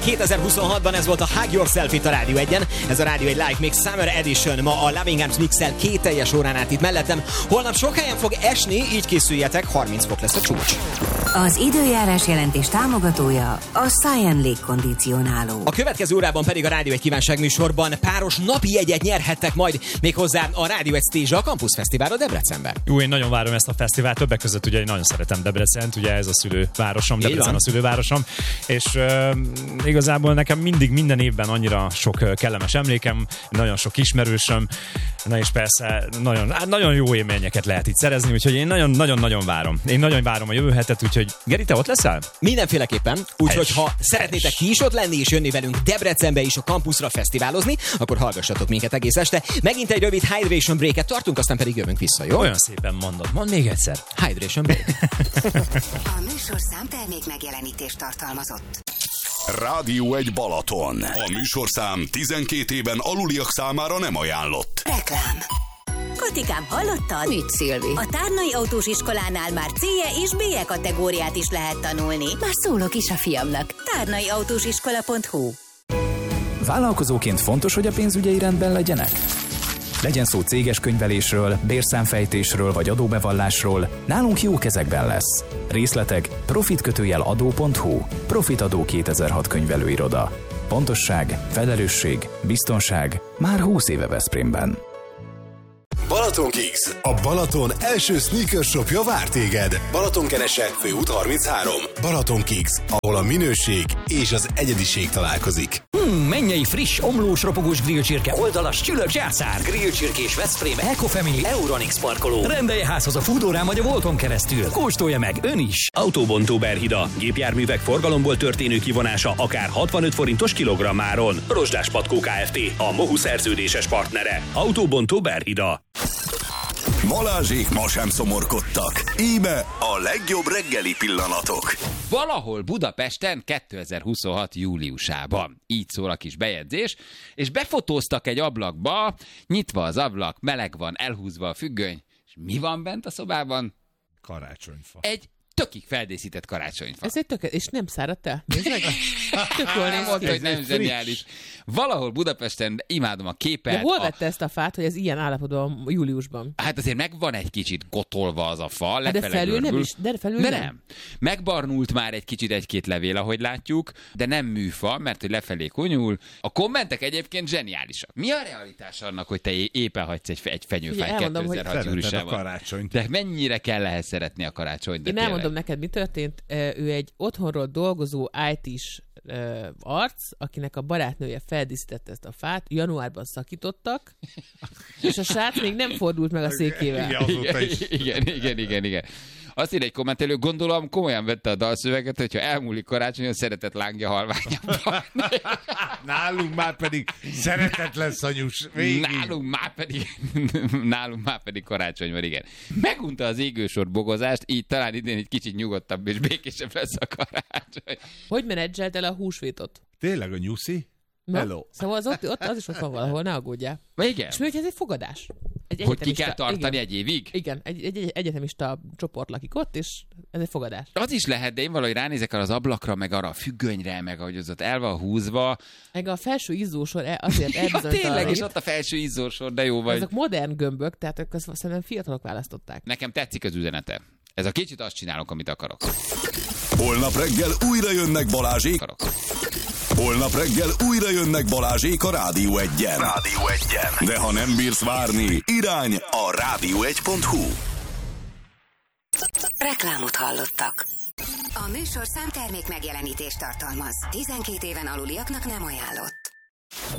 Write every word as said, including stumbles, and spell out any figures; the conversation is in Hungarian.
kétezer-huszonhatban ez volt a Hug Yourself itt a Rádió egyen. Ez a Rádió egy Live Mix Summer Edition. Ma a Loving Arms Mix-el két teljes órán át itt mellettem. Holnap sok helyen fog esni, így készüljetek, harminc fok lesz a csúcs. Az időjárás jelentés támogatója a Cyan légkondicionáló. A következő órában pedig a Rádió egy kívánságműsorban páros napi jegyet nyerhettek majd méghozzá a Rádió egy Stage a Campus Fesztiválra Debrecenben. Jó, én nagyon várom ezt a fesztivált, többek között ugye én nagyon szeretem Debrecent, ugye ez a szülővárosom, Így Debrecen van. a szülővárosom, és uh, igazából nekem mindig minden évben annyira sok uh, kellemes emlékem, nagyon sok ismerősöm, na és persze nagyon, hát nagyon jó élményeket lehet itt szerezni, úgyhogy én nagyon-nagyon-nagyon várom. Én nagyon várom a jövő hetet, úgyhogy Geri, te ott leszel? Mindenféleképpen, úgyhogy ha szeretnétek ti is ott lenni és jönni velünk Debrecenbe is a Campusra fesztiválozni, akkor hallgassatok minket egész este. Megint egy rövid hydration breaket tartunk, aztán pedig jövünk vissza, jó? Olyan szépen mondod. Mondd még egyszer. Hydration break. A műsorszám termék megjelenítést tartalmazott. Rádió egy Balaton. A műsorszám tizenkét éven aluliak számára nem ajánlott. Reklám. Katikám, hallottad? Mit, Szilvi? A Tárnai Autós Iskolánál már C-je és B-je kategóriát is lehet tanulni. Már szólok is a fiamnak. tárnai autós iskola pont hu. Vállalkozóként fontos, hogy a pénzügyei rendben legyenek? Legyen szó céges könyvelésről, bérszámfejtésről vagy adóbevallásról, nálunk jó kezekben lesz. Részletek profitkötőjel adó pont hu. Profitadó kétezer-hat könyvelőiroda. Pontosság, felelősség, biztonság már húsz éve Veszprémben. Balaton Kicks, a Balaton első sneaker shopja vár téged. Balatonkerese, főút harminchárom. Balaton Kicks, ahol a minőség és az egyediség találkozik. Hmm, mennyei friss, omlós, ropogós grillcsirke, oldalas, csülök zsászár, grillcsirkés Veszprém, Ecofamily, Euronix parkoló. Rendelje házhoz a Foodórán vagy a Volton keresztül. Kóstolja meg ön is. Autóbontó Berhida. Gépjárművek forgalomból történő kivonása akár hatvanöt forintos kilogrammáron. Rozsdás Patkó Kft. A Mohu szerződéses partnere. Autóbontó Berhida. Balázsék ma sem szomorkodtak. Íme a legjobb reggeli pillanatok. Valahol Budapesten kétezer-huszonhat júliusában. Így szól a kis bejegyzés, és befotóztak egy ablakba, nyitva az ablak, meleg van, elhúzva a függöny, és mi van bent a szobában? Karácsonyfa. Egy tökig feldíszített karácsonyfa. Ez egy tökéletes, és nem száradt el? Nézd meg! Tök jól néz ki. Mondta, hogy nem zseniális. Valahol Budapesten imádom a képet. De hol a... vette ezt a fát, hogy ez ilyen állapotban júliusban? Hát azért megvan egy kicsit gotolva az a fa, Hát lefele de felül görbül. nem is, de felül de nem. nem. Megbarnult már egy kicsit egy-két levél, ahogy látjuk, de nem műfa, mert hogy lefelé konyul. A kommentek egyébként zseniálisak. Mi a realitás annak, hogy te éppen hagysz egy, egy fenyőfát kétezer-hat júliusában? De mennyire kell ehhez szeretni a karácsonyt? Én elmondom neked, mi történt. Ő egy otthonról dolgozó í té-s uh, arc, akinek a barátnője feldíszítette ezt a fát, januárban szakítottak, és a srác még nem fordult meg a székével. Igen, igen, igen, igen, igen. Azt ír egy kommentelő, gondolom komolyan vette a dalszöveget, hogyha elmúlik karácsonyon, szeretet lángja halványabban. Nálunk már pedig szeretet lesz anyus. Végig. Nálunk már pedig, nálunk már pedig karácsony van, igen. Megunta az égősor bogozást, így talán idén egy kicsit nyugodtabb és békésebb lesz a karácsony. Hogy menedzselt el a húsvétot? Tényleg a nyuszi? Na, Hello. szóval az, ott, ott, az is ott van valahol, ne aggódjál. Igen. És mi, hogy ez egy fogadás? Egy hogy ki kell tartani igen, egy évig? Igen, egy, egy, egy egyetemista csoport lakik ott, és ez egy fogadás. Az is lehet, de én valahogy ránézek arra az ablakra, meg arra a függönyre, meg ahogy az ott el van húzva. Meg a felső izzósor azért elbizonytalanít. Ja, tényleg, és ott a felső izzósor, de jó vagy. Ezek modern gömbök, tehát ők azt szerintem fiatalok választották. Nekem tetszik az üzenete. Ez a kicsit azt csinálok, amit akarok. Holnap reggel újra jönnek Balázsék. Akarok. Holnap reggel újra jönnek Balázsék a Rádió egyen. Rádió egyen. De ha nem bírsz várni, irány a rádió egy pont hu. Reklámot hallottak. A műsorszám termék megjelenítést tartalmaz. tizenkét éven aluliaknak nem ajánlott.